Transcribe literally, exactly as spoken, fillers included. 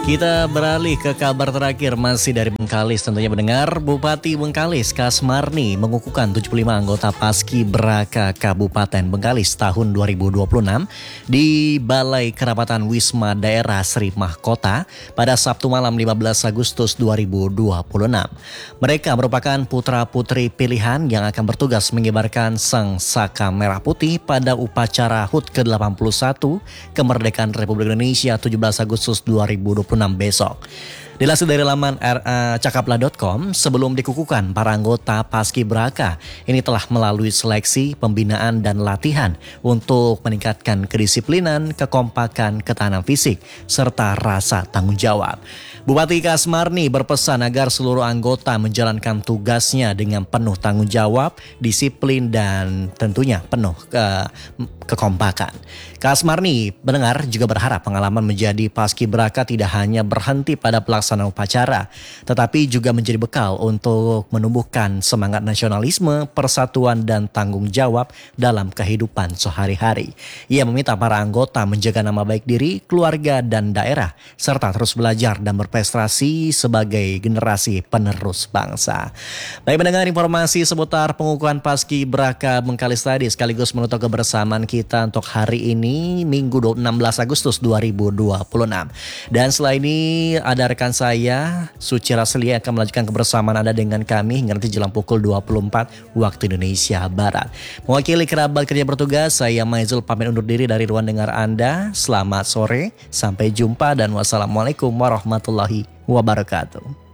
Kita beralih ke kabar terakhir masih dari Bengkalis tentunya mendengar Bupati Bengkalis Kasmarni mengukuhkan tujuh puluh lima anggota Paskibraka Kabupaten Bengkalis tahun dua ribu dua puluh enam di Balai Kerapatan Wisma Daerah Sri Mahkota pada Sabtu malam lima belas Agustus dua ribu dua puluh enam. Mereka merupakan putra-putri pilihan yang akan bertugas mengibarkan sang saka merah putih pada upacara H U T ke delapan puluh satu Kemerdekaan Republik Indonesia tujuh belas Agustus dua ribu dua puluh enam besok. Dilansir dari laman r a cakaplah dot com, sebelum dikukuhkan para anggota Paskibraka ini telah melalui seleksi, pembinaan dan latihan untuk meningkatkan kedisiplinan, kekompakan, ketahanan fisik serta rasa tanggung jawab. Bupati Kasmarni berpesan agar seluruh anggota menjalankan tugasnya dengan penuh tanggung jawab, disiplin dan tentunya penuh ke kekompakan. Kasmarni mendengar juga berharap pengalaman menjadi Paskibraka tidak hanya berhenti pada pelaksanaan upacara, tetapi juga menjadi bekal untuk menumbuhkan semangat nasionalisme, persatuan dan tanggung jawab dalam kehidupan sehari-hari. Ia meminta para anggota menjaga nama baik diri, keluarga dan daerah, serta terus belajar dan berprestasi sebagai generasi penerus bangsa. Baik, mendengar informasi seputar pengukuhan Paskibraka Bengkalis tadi sekaligus menutup kebersamaan kita untuk hari ini Minggu enam belas Agustus dua ribu dua puluh enam. Dan setelah ini ada rekan saya Suci Rasli akan melanjutkan kebersamaan Anda dengan kami hingga nanti jelang pukul dua puluh empat waktu Indonesia Barat. Mewakili kerabat kerja bertugas, saya Maizul pamit undur diri dari ruang dengar Anda. Selamat sore, sampai jumpa dan wassalamualaikum warahmatullahi wabarakatuh.